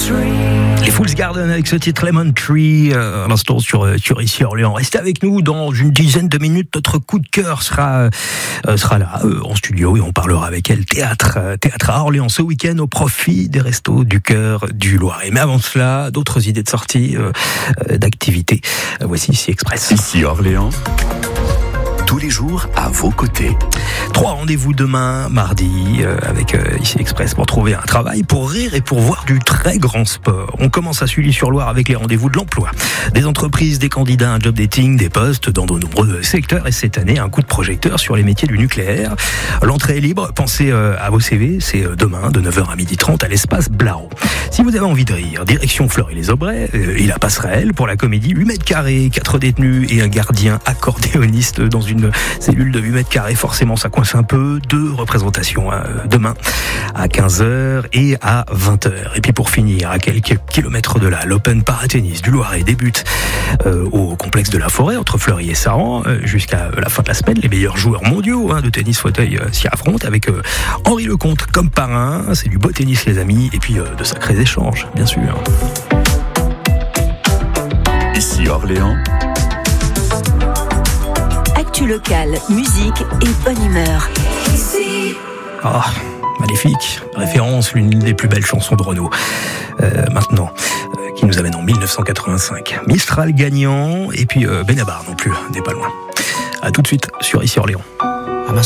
Les Fool's Garden avec ce titre Lemon Tree, à l'instant sur ici Orléans. Restez avec nous dans une dizaine de minutes. Notre coup de cœur sera là en studio et on parlera avec elle théâtre à Orléans ce week-end au profit des Restos du Cœur du Loiret. Mais avant cela, d'autres idées de sortie, d'activités. Voici Ici Express. Ici Orléans. Tous les jours à vos côtés. 3 rendez-vous demain, mardi, avec Ici Express pour trouver un travail, pour rire et pour voir du très grand sport. On commence à Sully-sur-Loire avec les rendez-vous de l'emploi. Des entreprises, des candidats, un job dating, des postes dans de nombreux secteurs. Et cette année, un coup de projecteur sur les métiers du nucléaire. L'entrée est libre. Pensez à vos CV. C'est demain de 9h à 12h30 à l'espace Blaro. Si vous avez envie de rire, direction Fleury-les-Aubrais et la passerelle pour la comédie. 8 mètres carrés, 4 détenus et un gardien accordéoniste dans une cellule de 8 mètres carrés, forcément ça coince un peu. 2 représentations demain à 15h et à 20h. Et puis pour finir, à quelques kilomètres de là, l'Open Paratennis du Loiret débute au complexe de la Forêt entre Fleury et Saran jusqu'à la fin de la semaine. Les meilleurs joueurs mondiaux de tennis fauteuil s'y affrontent avec Henri Lecomte comme parrain. C'est du beau tennis les amis et puis de sacrés échanges bien sûr. Ici Orléans. Actu locale, musique et bonne humeur. Ah, magnifique. Référence, l'une des plus belles chansons de Renaud. Maintenant, qui nous amène en 1985. Mistral gagnant, et puis Benabar non plus, n'est pas loin. À tout de suite sur Ici Orléans.